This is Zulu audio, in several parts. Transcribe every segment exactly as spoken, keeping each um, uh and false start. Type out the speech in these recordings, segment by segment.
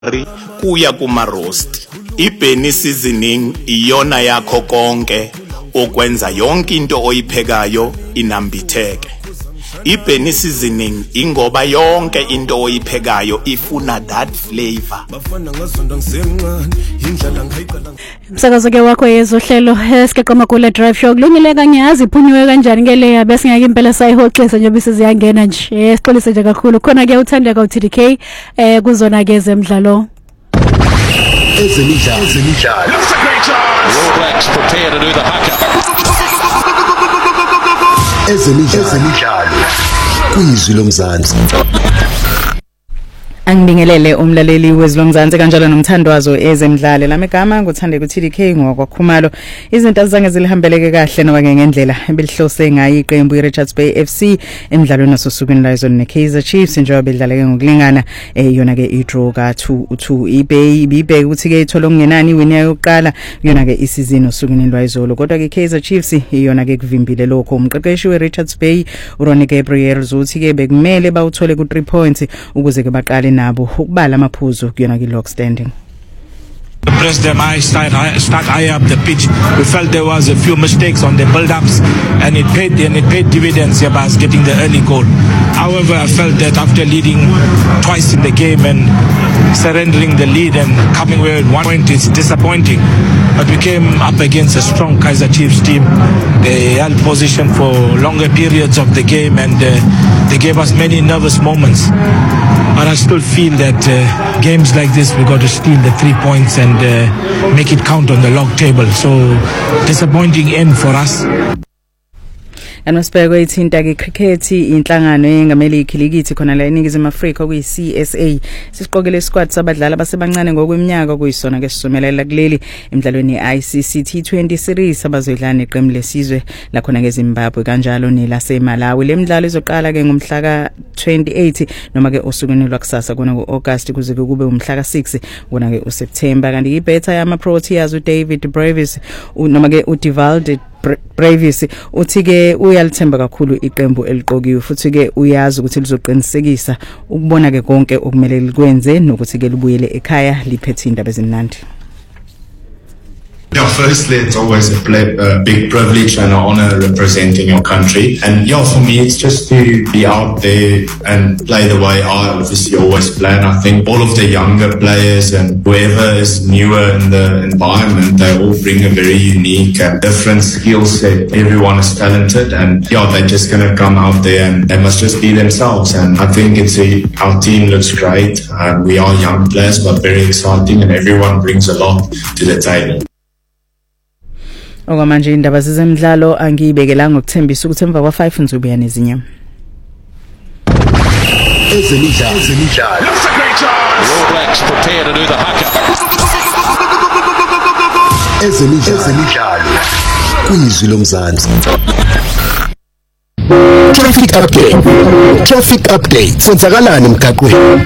kuya kuma roast. Ibheni seasoning iyona yakho konke okwenza yonke into oyiphekayo inambitheke. Ibheni seasoning ingoba yonke into oyiphekayo ifuna that flavor. Umsakazo ke wakho yezohlelo esikeqoma kule drive show kulungile kanyazi iphunyiwe kanjani ngeleya bese ngeke impela sayihoxisa nje bese ziyangena nje esixolise nje kakhulu khona ke uthandeka u-T D K eh kuzona ke zemidlalo ezemidlalo ezemidlalo All Blacks prepare to do the haka. ezemidlalo ezemidlalo kwizwi lomzansi. Angibingelele umlaleli wezilomzansi kanjalo nomthandwazo ezemidlalo lamegama nguthande ku-T D K ngokwakhumalo izinto azange zilihambeleke kahle noba ngendlela ebelihlose ngayo iqembu iRichards Bay F C emidlalweni nasosukwini layo neKaizer Chiefs njengoba bedlaleke ngokulingana yona ke idraw ka two two iBay ibibheke ukuthi ke ithola okungenani wini yokuqala yona ke isizini osukwini lwayizolo kodwa ke iKaizer Chiefs yona ke kuvimbile lokho umqeqeshi weRichards Bay uRonnie Gabriel uthi ke bekumele bawuthole ku three points ukuze ke baqale nabo ukubala amaphuzu kuyona ke lock standing. Press them high, start high, start high up the pitch. We felt there was a few mistakes on the build-ups, and it paid and it paid dividends here by us getting the early goal. However, I felt that after leading twice in the game and surrendering the lead and coming away with one point, it's disappointing. But we came up against a strong Kaizer Chiefs team. They held position for longer periods of the game, and uh, they gave us many nervous moments. But I still feel that uh, games like this, we got to steal the three points and uh, make it count on the log table. So disappointing end for us. Anosibheke ithinta ke cricket inhlangano engamele ikhilikithi khona la eNingizimu Afrika kuyi C S A sisiqokele squad sabadlali abasebancane ngokweminyaka kuyisona ke sisomelela kuleli emidlalweni I C C T twenty series abazodlala neqembu lesizwe la khona ke Zimbabwe kanjalo nelase Malawi lemidlalo izoqala ke ngomhla ka twenty-eight noma ke osukwini lwakusasa kona ngoAugust kuze kube umhla ka six kona ke uSeptember kanti ibetha yama Proteas uDavid Bravis noma ke uDivald Bravis uthi ke uyalithemba kakhulu iqembu eliqokiwe futhi ke uyazi ukuthi lizoqinisekisa ukubona ke konke okumele likwenze nokuthi ke libuyele ekhaya liphethe indaba ezimnandi. Yeah, firstly, it's always a ple- uh, big privilege and an honor representing your country. And yeah, for me, it's just to be out there and play the way I obviously always play. And I think all of the younger players and whoever is newer in the environment, they all bring a very unique and different skill set. Everyone is talented, and yeah, they're just going to come out there and they must just be themselves. And I think it's a, our team looks great. Um, we are young players, but very exciting, and everyone brings a lot to the table. Okwamanje indaba zezemidlalo angiyibekelanga ukuthembisa ukuthi emva kwa five ngizobuya nezinye. ezemidlalo ezemidlalo All Blacks prepare to do the haka. ezemidlalo ezemidlalo kwizwi lomzansi. Traffic update traffic update senzakalani emgaqweni?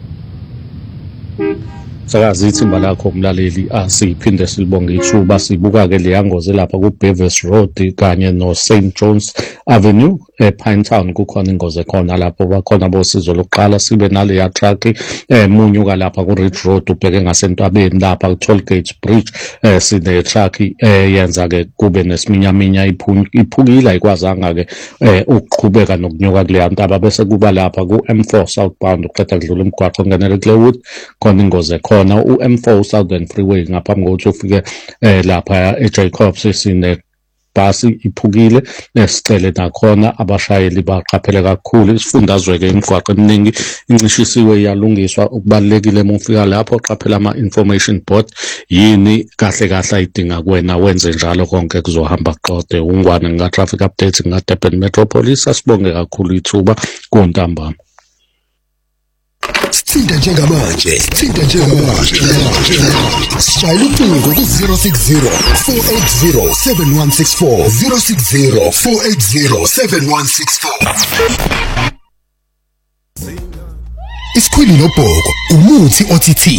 Sakazi ithimba lakho umlaleli asiphinde silibonge ithuba sibuka ke leyangoze lapha ku Bevis Road kanye no Saint John's Avenue ePinetown kukhona ingozi khona lapho bakhona bosizo lokuqala sibe nale ya truck emunyuka lapha ku Ridge Road ubheke ngasentwabeni lapha ku Toll Gate Bridge sine truck eyenza ke kube nesiminyaminya iphukile ayikwazanga ke ukuqhubeka nokunyuka kule ntaba bese kuba lapha ku M four southbound uqeda kudlula umgwaqo ngenele Glenwood khona ingozi khona u M four Southern Freeway ngaphambi kokuthi ufike lapha eJacobs sine basi iphukile nesicele nakhona abashayeli baqaphele kakhulu isifundazwe ke imigwaqo eminingi incishisiwe iyalungiswa ukubalekile mufika lapho qaphela ama information board yini kahle kahle ayidinga kuwena wenze njalo konke kuzohamba qode ungwane nga traffic updates nga Durban Metropolis asibonge kakhulu ithuba kuntambama. Sithinta njengamanje sithinta njengamanje sishayela ucingo ku zero six zero four eight zero seven one six four zero six zero four eight zero seven one six four. Isikhwili nobhoko umuthi O T T.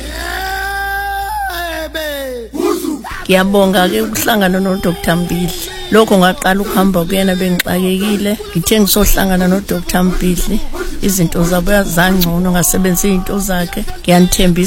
Ngiyabonga ke ukuhlangana no Doctor Mbili. Lokho ngaqala ukuhamba kuyena bengixakekile. Ngithe ngisohlangana no Doctor Mbili. izinto zabo zangcono ngasebenzisa izinto zakhe. Ngiyanithembisa